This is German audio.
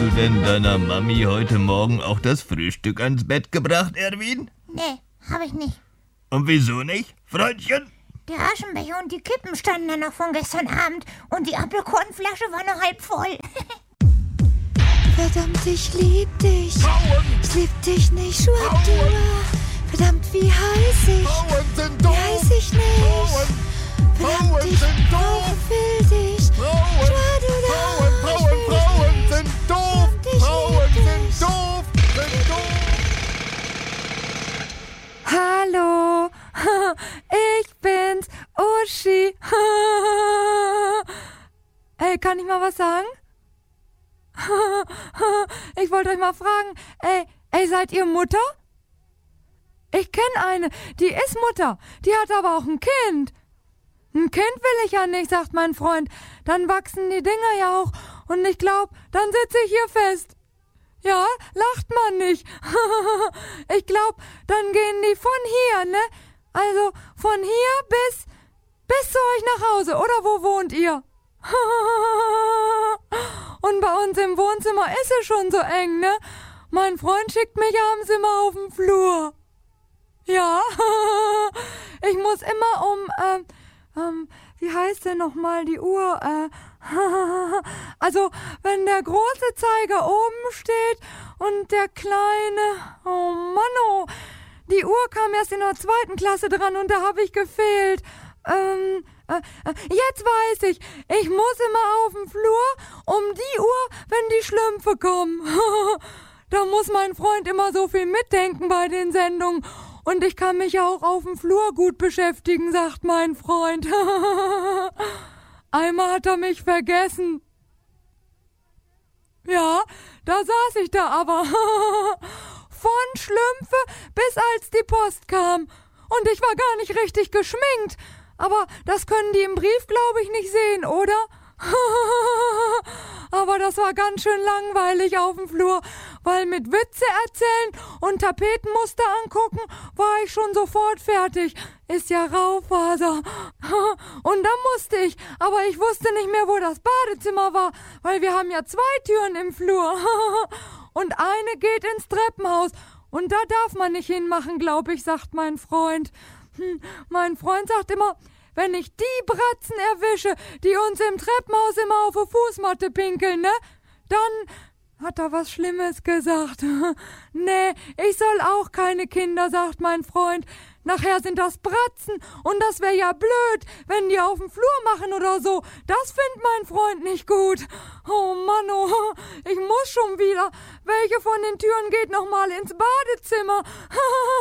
du denn deiner Mami heute Morgen auch das Frühstück ans Bett gebracht, Erwin? Nee, habe ich nicht. Und wieso nicht, Freundchen? Der Aschenbecher und die Kippen standen da noch von gestern Abend und die Apfelkornflasche war noch halb voll. Verdammt, ich lieb dich. Ich lieb dich nicht, Schwabdua. Verdammt, wie heiß ich? Wie heiß ich nicht? Verdammt, ich will dich. Schwadula, Frauen sind doof. Frauen sind doof. Hallo, ich bin's, Uschi. Ey, kann ich mal was sagen? Ich wollte euch mal fragen, ey, seid ihr Mutter? Ich kenne eine, die ist Mutter, die hat aber auch ein Kind. Ein Kind will ich ja nicht, sagt mein Freund. Dann wachsen die Dinger ja auch und ich glaube, dann sitze ich hier fest. Ja, lacht man nicht. Ich glaube, dann gehen die von hier, ne? Also von hier bis zu euch nach Hause, oder wo wohnt ihr? Und bei uns im Wohnzimmer ist es schon so eng, ne? Mein Freund schickt mich abends immer auf den Flur. Ja, ich muss immer wie heißt denn nochmal die Uhr? Also, wenn der große Zeiger oben steht und der kleine, oh Mann, oh, die Uhr kam erst in der 2. Klasse dran und da habe ich gefehlt. Jetzt weiß ich muss immer auf den Flur um die Uhr, wenn die Schlümpfe kommen. Da muss mein Freund immer so viel mitdenken bei den Sendungen. Und ich kann mich ja auch auf dem Flur gut beschäftigen, sagt mein Freund. Einmal hat er mich vergessen. Ja, da saß ich da aber. Von Schlümpfe bis als die Post kam. Und ich war gar nicht richtig geschminkt. Aber das können die im Brief, glaube ich, nicht sehen, oder? Aber das war ganz schön langweilig auf dem Flur, weil mit Witze erzählen und Tapetenmuster angucken war ich schon sofort fertig. Ist ja Raufaser. Und dann musste ich, aber ich wusste nicht mehr, wo das Badezimmer war, weil wir haben ja 2 Türen im Flur. Und eine geht ins Treppenhaus. Und da darf man nicht hinmachen, glaube ich, sagt mein Freund. Mein Freund sagt immer, wenn ich die Bratzen erwische, die uns im Treppenhaus immer auf die Fußmatte pinkeln, ne? Dann hat er was Schlimmes gesagt. Nee, ich soll auch keine Kinder, sagt mein Freund. Nachher sind das Bratzen und das wäre ja blöd, wenn die auf dem Flur machen oder so. Das findet mein Freund nicht gut. Oh Mann, oh, ich muss schon wieder. Welche von den Türen geht noch mal ins Badezimmer?